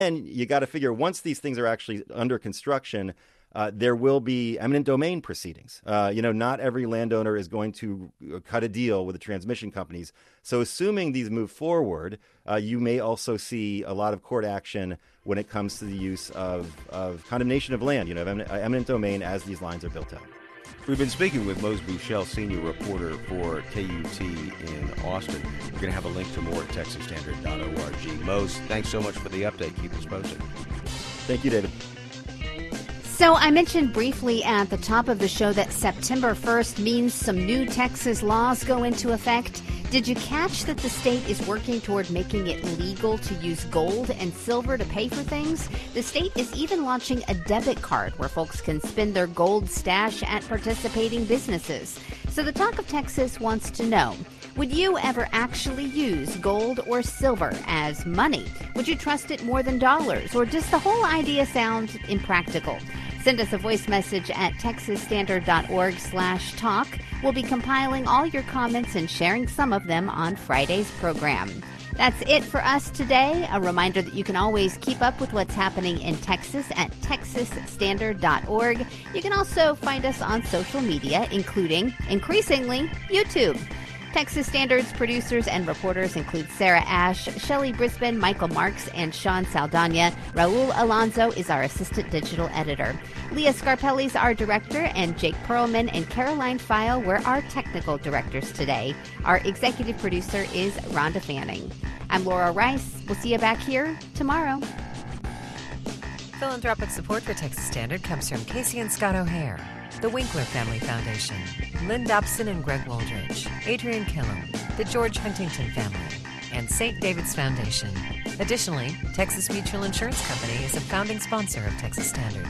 And you got to figure once these things are actually under construction, there will be eminent domain proceedings. Not every landowner is going to cut a deal with the transmission companies. So assuming these move forward, you may also see a lot of court action when it comes to the use of condemnation of land, eminent domain as these lines are built out. We've been speaking with Mose Buchel, senior reporter for KUT in Austin. We're going to have a link to more at texasstandard.org. Mose, thanks so much for the update. Keep us posted. Thank you, David. So I mentioned briefly at the top of the show that September 1st means some new Texas laws go into effect. Did you catch that the state is working toward making it legal to use gold and silver to pay for things? The state is even launching a debit card where folks can spend their gold stash at participating businesses. So the Talk of Texas wants to know, would you ever actually use gold or silver as money? Would you trust it more than dollars? Or does the whole idea sound impractical? Send us a voice message at texasstandard.org/talk. We'll be compiling all your comments and sharing some of them on Friday's program. That's it for us today. A reminder that you can always keep up with what's happening in Texas at texasstandard.org. You can also find us on social media, including, increasingly, YouTube. Texas Standard's producers and reporters include Sarah Ash, Shelley Brisbane, Michael Marks, and Sean Saldana. Raul Alonso is our assistant digital editor. Leah Scarpelli's our director, and Jake Perlman and Caroline File were our technical directors today. Our executive producer is Rhonda Fanning. I'm Laura Rice. We'll see you back here tomorrow. Philanthropic support for Texas Standard comes from Casey and Scott O'Hare, the Winkler Family Foundation, Lynn Dobson and Greg Waldridge, Adrian Killam, the George Huntington family, and St. David's Foundation. Additionally, Texas Mutual Insurance Company is a founding sponsor of Texas Standard.